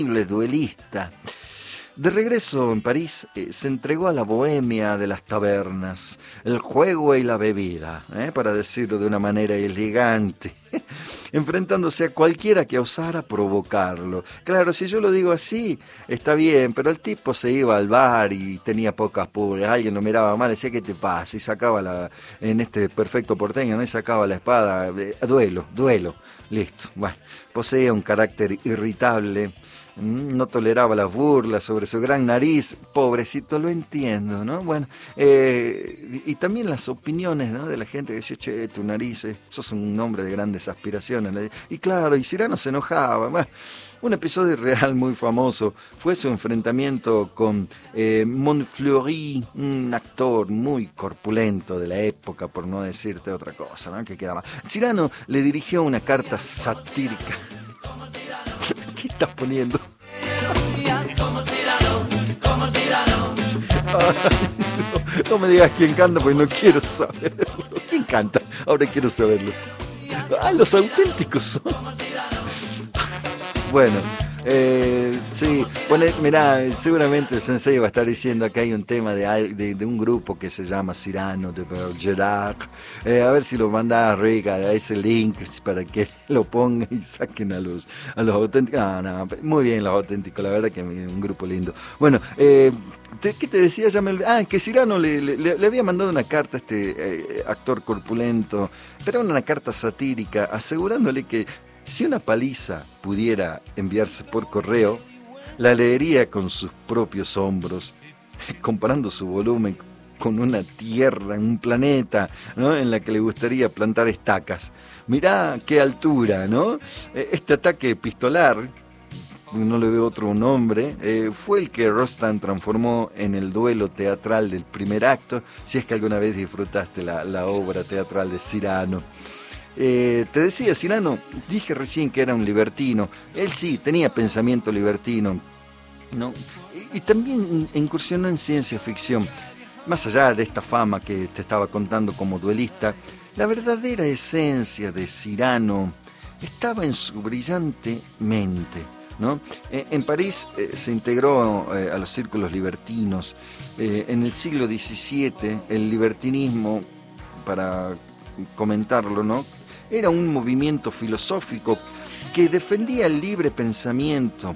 duelista. De regreso en París, se entregó a la bohemia de las tabernas, el juego y la bebida, para decirlo de una manera elegante, enfrentándose a cualquiera que osara provocarlo. Claro, si yo lo digo así, está bien, pero el tipo se iba al bar y tenía pocas pulgas, alguien lo miraba mal, decía, ¿qué te pasa? Y sacaba en este perfecto porteño, ¿no? Y sacaba la espada, duelo, listo. Bueno, poseía un carácter irritable, no toleraba las burlas sobre su gran nariz, pobrecito, lo entiendo, ¿no? Bueno, y también las opiniones, ¿no?, de la gente que decía, che, tu nariz, sos un hombre de grandes aspiraciones. Y claro, y Cyrano se enojaba. Bueno, un episodio real muy famoso fue su enfrentamiento con Montfleury, un actor muy corpulento de la época, por no decirte otra cosa, ¿no?, que quedaba. Cyrano le dirigió una carta satírica. ¿Qué estás poniendo? No me digas quién canta porque no quiero saberlo. ¿Quién canta? Ahora quiero saberlo. Ah, los auténticos son. Bueno, sí, mirá, seguramente el sensei va a estar diciendo que hay un tema de un grupo que se llama Cyrano de Bergerac. A ver si lo manda Rick a ese link para que lo pongan y saquen a los auténticos. No, muy bien los auténticos, la verdad que un grupo lindo. Bueno, ¿qué te decía? Que Cyrano le había mandado una carta a este actor corpulento, pero era una carta satírica, asegurándole que si una paliza pudiera enviarse por correo, la leería con sus propios hombros, comparando su volumen con una tierra, un planeta, ¿no?, en la que le gustaría plantar estacas. Mirá qué altura, ¿no? Este ataque epistolar, no le veo otro nombre, fue el que Rostand transformó en el duelo teatral del primer acto, si es que alguna vez disfrutaste la obra teatral de Cyrano. Te decía, Cyrano, dije recién que era un libertino. Él sí, tenía pensamiento libertino, ¿no? Y también incursionó en ciencia ficción. Más allá de esta fama que te estaba contando como duelista, la verdadera esencia de Cyrano estaba en su brillante mente, ¿no? En París se integró a los círculos libertinos. En el siglo XVII, el libertinismo, para comentarlo, ¿no?, era un movimiento filosófico que defendía el libre pensamiento,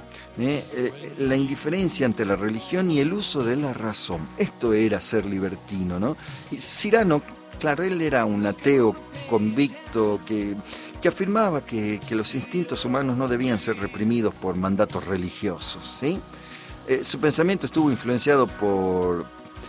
la indiferencia ante la religión y el uso de la razón. Esto era ser libertino, ¿no? Y Cyrano, claro, él era un ateo convicto que afirmaba que los instintos humanos no debían ser reprimidos por mandatos religiosos, ¿sí? Su pensamiento estuvo influenciado por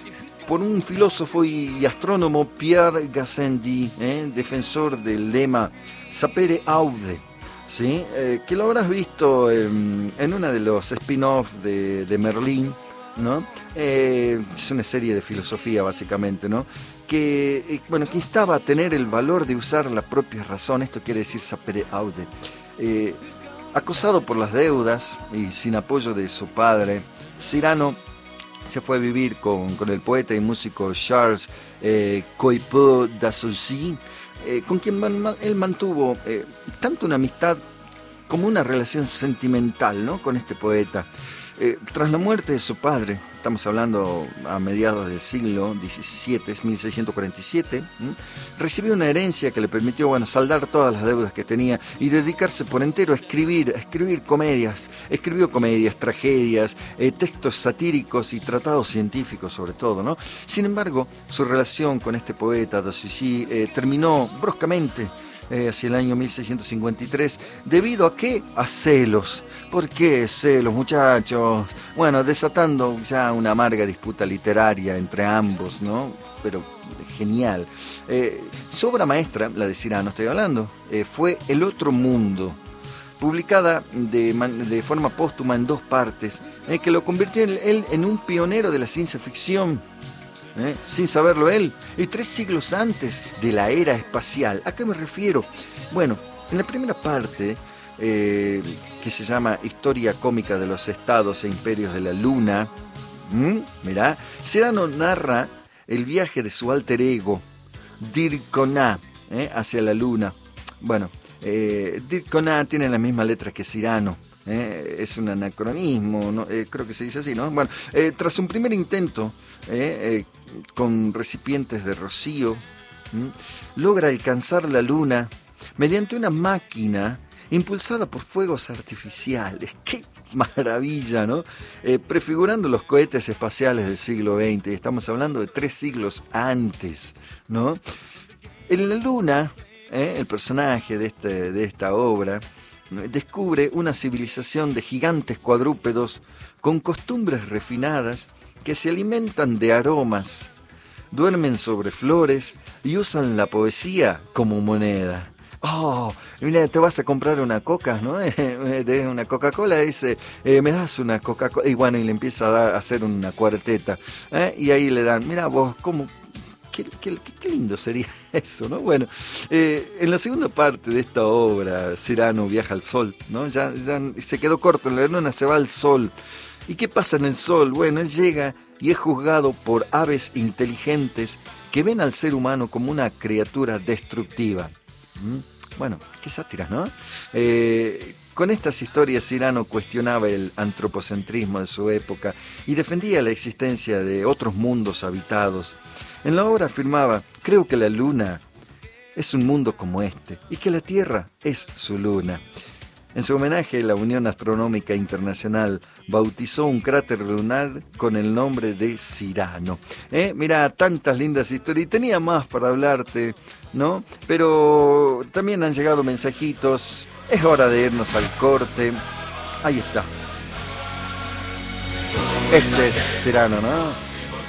un filósofo y astrónomo, Pierre Gassendi, defensor del lema sapere aude, ¿sí? Que lo habrás visto en uno de los spin-off de Merlín, ¿no? Es una serie de filosofía, básicamente, ¿no?, que instaba a tener el valor de usar la propia razón. Esto quiere decir sapere aude. Acosado por las deudas y sin apoyo de su padre, Cyrano se fue a vivir con el poeta y músico Charles Coipeux d'Assoucy, con quien él mantuvo tanto una amistad como una relación sentimental, ¿no?, con este poeta. Tras la muerte de su padre, estamos hablando a mediados del siglo XVII, es 1647, recibió una herencia que le permitió, saldar todas las deudas que tenía y dedicarse por entero a escribir comedias. Escribió comedias, tragedias, textos satíricos y tratados científicos sobre todo, ¿no? Sin embargo, su relación con este poeta d'Assoucy terminó bruscamente hacia el año 1653, ¿debido a qué? A celos. ¿Por qué celos, muchachos? Bueno, desatando ya una amarga disputa literaria entre ambos, ¿no? Pero genial. Su obra maestra, la de Cyrano estoy hablando, fue El otro mundo, publicada de forma póstuma en 2 partes, que lo convirtió él en un pionero de la ciencia ficción, sin saberlo él, y 3 siglos antes de la era espacial. ¿A qué me refiero? Bueno, en la primera parte, que se llama Historia cómica de los estados e imperios de la luna, mirá, Cyrano narra el viaje de su alter ego, Dirk Conan, hacia la luna. Bueno, Dirk Conan tiene las mismas letras que Cyrano, Es un anacronismo, ¿no? Creo que se dice así, ¿no? Bueno, tras un primer intento con recipientes de rocío, logra alcanzar la luna mediante una máquina impulsada por fuegos artificiales. ¡Qué maravilla!, ¿no? Prefigurando los cohetes espaciales del siglo XX. Estamos hablando de 3 siglos antes, ¿no? En la luna, el personaje de esta obra descubre una civilización de gigantes cuadrúpedos con costumbres refinadas que se alimentan de aromas, duermen sobre flores y usan la poesía como moneda. Oh, mira, te vas a comprar una coca, ¿no? De una Coca-Cola, dice, me das una Coca-Cola, y bueno, y le empieza a hacer una cuarteta, y ahí le dan, mira vos, ¿cómo? Qué lindo sería eso, ¿no? Bueno, en la segunda parte de esta obra, Cyrano viaja al sol, ¿no? Ya se quedó corto en la luna, se va al sol. ¿Y qué pasa en el sol? Bueno, él llega y es juzgado por aves inteligentes que ven al ser humano como una criatura destructiva. Bueno, qué sátiras, ¿no? Con estas historias Cyrano cuestionaba el antropocentrismo de su época y defendía la existencia de otros mundos habitados. En la obra afirmaba, creo que la luna es un mundo como este y que la Tierra es su luna. En su homenaje, la Unión Astronómica Internacional bautizó un cráter lunar con el nombre de Cyrano. Mirá, tantas lindas historias. Y tenía más para hablarte, ¿no? Pero también han llegado mensajitos. Es hora de irnos al corte. Ahí está. Este es Cyrano, ¿no?